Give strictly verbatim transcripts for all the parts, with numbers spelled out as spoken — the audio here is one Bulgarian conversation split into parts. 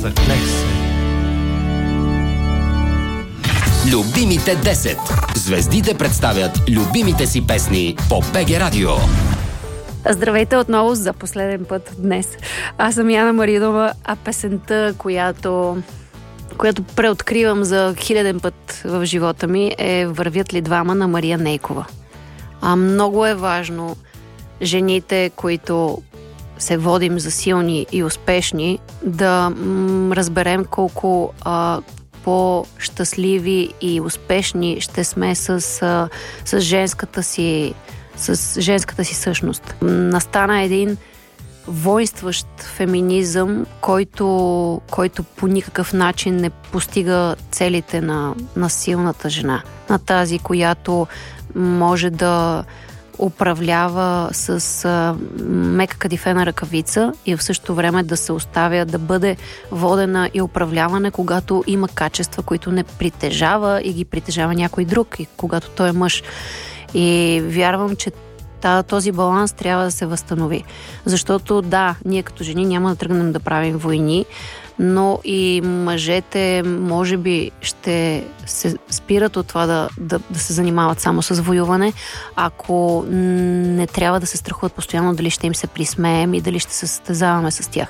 се, лех се. Любимите десет. Звездите представят любимите си песни по БГ Радио. Здравейте отново за последен път днес. Аз съм Яна Маринова, а песента, която, която преоткривам за хиляден път в живота ми, е "Вървят ли двама" на Мария Нейкова. А много е важно жените, които се водим за силни и успешни, да м- разберем колко а, по-щастливи и успешни ще сме с, а, с женската си с женската си същност. Настана един войнстващ феминизъм, който, който по никакъв начин не постига целите на, на силната жена. На тази, която може да управлява с а, мека кадифена ръкавица и в същото време да се оставя да бъде водена и управлявана, когато има качества, които не притежава и ги притежава някой друг, и когато той е мъж. И вярвам, че този баланс трябва да се възстанови. Защото да, ние като жени няма да тръгнем да правим войни, но и мъжете може би ще се спират от това да, да, да се занимават само с воюване, ако не трябва да се страхуват постоянно дали ще им се присмеем и дали ще се състезаваме с тях.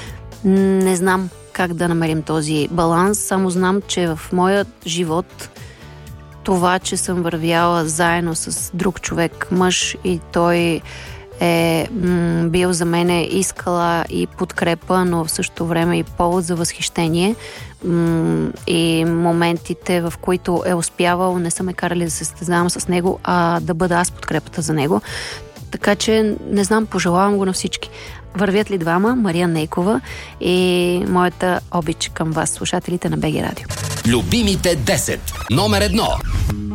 Не знам как да намерим този баланс, само знам, че в моя живот това, че съм вървяла заедно с друг човек, мъж, и той е м- бил за мене искала и подкрепа, но в същото време и повод за възхищение, м- и моментите, в които е успявал, не са ме карали да се състезавам с него, а да бъда аз подкрепата за него. Така че, не знам, пожелавам го на всички. "Вървят ли двама" Мария Нейкова и моята обич към вас, слушателите на БГ Радио. Любимите десет. Номер едно.